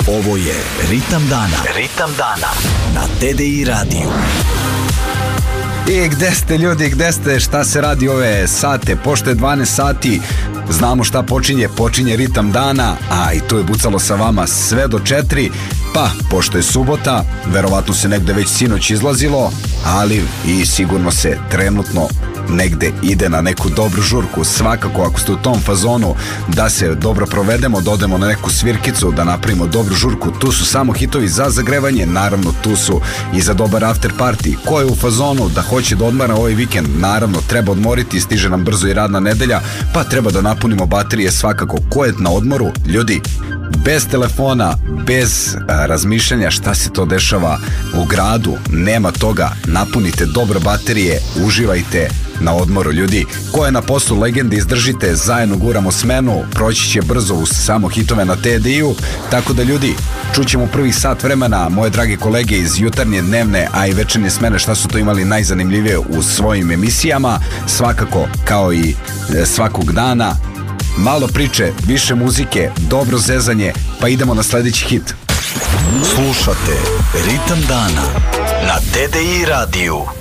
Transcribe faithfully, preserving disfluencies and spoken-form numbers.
Ovo je Ritam dana. Ritam dana na T D I radiju. I gde ste ljudi, gde ste, šta se radi ove sate? Pošto je dvanaest sati, znamo šta počinje, počinje Ritam dana, a i tu je bucalo sa vama sve do četiri. Pa, pošto je subota, verovatno se negde već sinoć izlazilo, ali i sigurno se trenutno negde ide na neku dobru žurku. Svakako, ako ste u tom fazonu da se dobro provedemo, da odemo na neku svirkicu, da napravimo dobru žurku, tu su samo hitovi za zagrevanje, naravno tu su i za dobar after party. Ko je u fazonu da hoće da odmara ovaj vikend, naravno treba odmoriti, stiže nam brzo i radna nedelja, pa treba da napunimo baterije svakako. Ko je na odmoru, ljudi, bez telefona, bez a, razmišljanja šta se to dešava u gradu, nema toga, napunite dobro baterije, uživajte na odmoru, ljudi. Ko je na poslu legende, izdržite, zajedno guramo smenu, proći će brzo uz samo hitove na T D I-u, tako da ljudi, čućemo prvih sat vremena moje drage kolege iz jutarnje, dnevne, a i večernje smene, šta su to imali najzanimljivije u svojim emisijama, svakako kao i e, svakog dana. Malo priče, više muzike, dobro zezanje, pa idemo na sledeći hit. Slušate Ritam dana na T D I radiju.